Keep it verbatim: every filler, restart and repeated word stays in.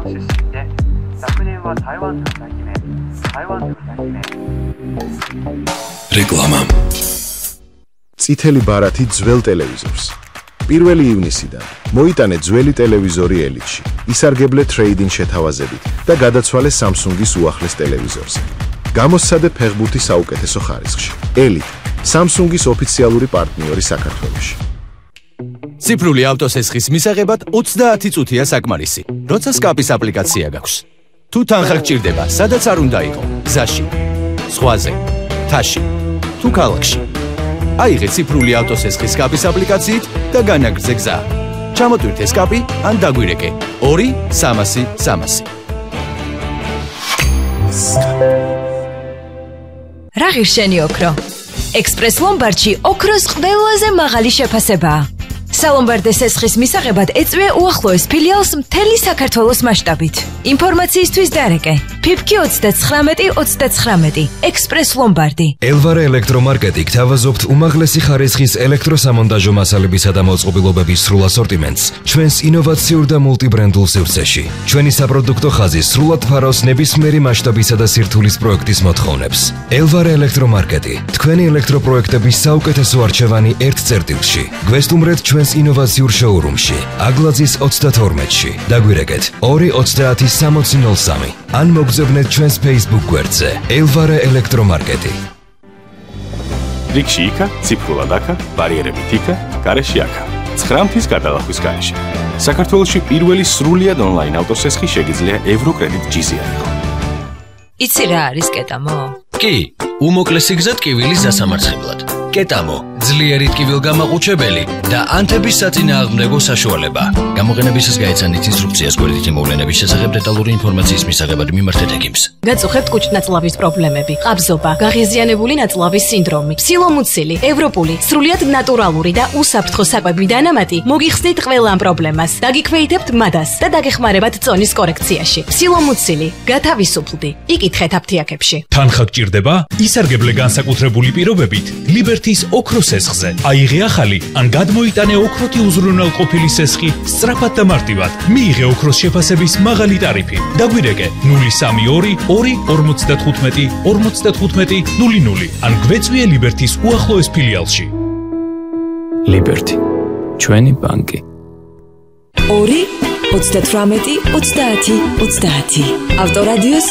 რეკლამა. წითელი ბარათი ძველ ტელევიზორს. პირველი ივნისიდან მოიტანე ძველი ტელევიზორი ელიტში, ისარგებლე ტრეიდინგ შეთავაზებით და გადაცვალე Samsung-ის უახლეს ტელევიზორზე. გამოსცადე ფეხბურთი საუკეთესო ხარისხში. ელიტ, Samsung-ის ოფიციალური პარტნიორი საქართველოში. ციფრული ავტოსესხის მისაღებად ოცდაათი წუთია საკმარისი, როცა სკაპის აპლიკაცია გაქვს. თუ თანხა გჭირდება, სადაც არ უნდა იყო, გზაში, ზღვაზე, თაში, თუ ქალაქში. აიღე ციფრული ავტოსესხის სკაპის აპლიკაციით და განაგრძე გზა. ჩამოტვირთე სკაპი ან დაგვირეკე ორი სამასი სამასი. რა ღირშენი ოქრო? ექსპრეს ლომბარდში ოქროს ყველაზე მაღალი შეფასებაა. სალომბარდეს ესხის მისაღებად ეწვია უახლოეს ფილიალს მთელი საქართველოს მასშტაბით. ინფორმაციისთვის დარეკე ფიფკი ოცდაცხრამეტი ოცდაცხრამეტი ექსპრეს ლომბარდი. ელვარე ელექტრომარკეტი გთავაზობთ უმაღლესი ხარისხის ელექტროსამონტაჟო მასალებისა და მოწყობილობების სრულ ასორტიმენტს ჩვენს ინოვაციურ და მულტიბრენდულ სივრცეში. ჩვენი საპროდუქტო ხაზი სრულად ფარავს ნებისმიერი მასშტაბისა და სირთულის პროექტის მოთხოვნებს. ელვარე ელექტრომარკეტი თქვენი ელექტროპროექტების საუკეთესო არჩევანი ერთ წერტილში. გვესტუმრეთ ჩვენს ინოვაციურ შოურუმში, აგლაძის ოცდათორმეტში. დაგვირეკეთ ორი ოცდაათი სამოცი ნოლ სამი. ან მოგზავნეთ ჩვენს Facebook გვერდზე ელვარე ელექტრომარკეტი. რიგში იქა, ციფრულად აქა, ბარიერებით იქა, გარეშე აქა. ცხრა მთის გადალახვის გარეშე. საქართველოში პირველი სრულიად ონლაინ ავტოსესხი შეგიძლია ევროკრედიტ ჯი-ზე აიღო. იცი რა არის კეტამო? კი, უმოკლესი გზა ტკივილის დასამარცხებლად. კეტამო, ძლიერი ტკივილგამაყუჩებელი და ანთების საწინააღმდეგო საშუალება. გამოყენებისას გაეცანით ინსტრუქციას გვერდითი მოვლენების შესახებ დეტალური ინფორმაციის მისაღებად მიმართეთ ექიმს. გაწუხებთ კუჭ-ნაწლავის პრობლემები, ყაბზობა, გაღიზიანებული ნაწლავის სინდრომი, სილომუცილი, ევროპული, სრულიად ნატურალური და უსაფრთხო საკვები დანამატი მოგიხსნით ყველა ამ პრობლემას. დაგიქვეითებთ მადას და დაგეხმარებათ წონის კორექციაში. სილომუცილი, გათავისუფლდი, იკითხეთ აფთიაქებში. თანხა გჭირდება? ისარგებლე განსაკუთრებული პირობებით ლიბერტის ოქროს სესხზე. აიღე ახალი ან გადმოიტანე ოქროთი უზრუნველყოფილი სესხი სწრაფად და მარტივად. მიიღე ოქროს შეფასების მაღალი ტარიფი. დაგვირეკე ნული სამი ორი ორი ორმოცდათხუთმეტი ორმოცდათხუთმეტი ნული ნული ან გვეწვიე ლიბერტის უახლოეს ფილიალში. ლიბერტი, ჩვენი ბანკი. ორი ოცდათვრამეტი ოცდაათი ოცდაათი ავტორადიოს